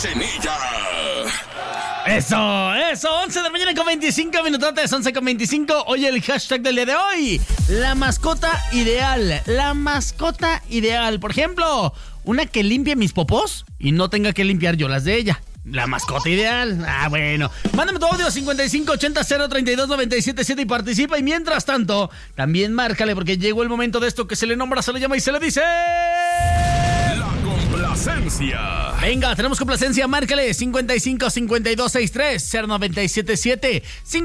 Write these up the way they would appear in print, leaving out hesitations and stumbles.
Chenilla. Eso, 11 de la mañana con 25 minutotes, 11 con 25. Oye, el hashtag del día de hoy, la mascota ideal. La mascota ideal, por ejemplo, una que limpie mis popós y no tenga que limpiar yo las de ella. La mascota ideal. Bueno, mándame tu audio 5580-032-977 y participa. Y mientras tanto, también márcale, porque llegó el momento de esto que se le nombra, se le llama y se le dice... Complacencia. Venga, tenemos complacencia, márcale 55-5263-0977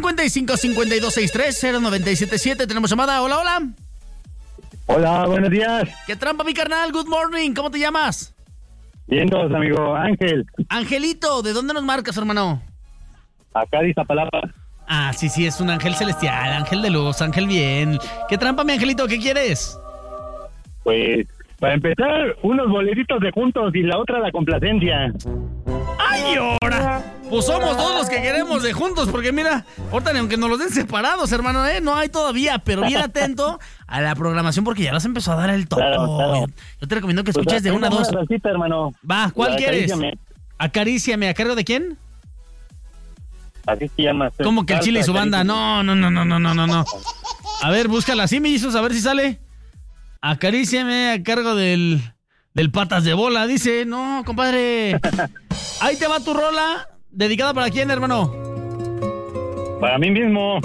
55-5263-0977. Tenemos llamada, hola, hola. Hola, buenos días. ¿Qué trampa, mi carnal? Good morning, ¿cómo te llamas? Bien, todos, amigo. Ángel. Angelito, ¿de dónde nos marcas, hermano? Acá de Iztapalapa. Sí, es un ángel celestial, ángel de luz, ángel bien. ¿Qué trampa, mi angelito? ¿Qué quieres? Pues, para empezar, unos boletitos de juntos y la otra la complacencia. ¡Ay, ahora! Pues somos todos los que queremos de juntos, porque mira, ahorita ni aunque nos los den separados, hermano, no hay todavía, pero bien atento a la programación porque ya las empezó a dar el topo. Claro. Yo te recomiendo que escuches de una a dos. Salsita, hermano. Va, ¿cuál quieres? Acaríciame. Acaríciame, ¿a cargo de quién? Así se llama. Como que el Chile y su banda. No. A ver, búscala así, mellizos, a ver si sale. Acaríciame a cargo del Patas de Bola, dice. No, compadre. Ahí te va tu rola. ¿Dedicada para quién, hermano? Para mí mismo.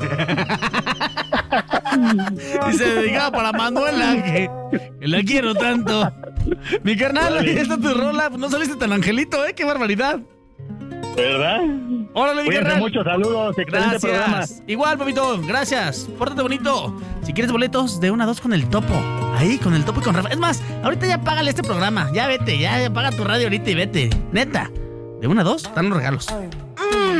Dice, dedicada para Manuela, que la quiero tanto. Mi carnal, ahí está tu rola. No saliste tan angelito, qué barbaridad. ¿Verdad? Órale, mi carnal. Muchos saludos, excelente programa. Gracias. Igual, papito, gracias. Pórtate bonito. Si quieres boletos, de 1 a 2 con el topo. Ahí, con el topo y con Rafa. Es más, ahorita ya págale este programa. Ya vete, ya paga tu radio ahorita y vete. Neta. De 1 a 2 están los regalos.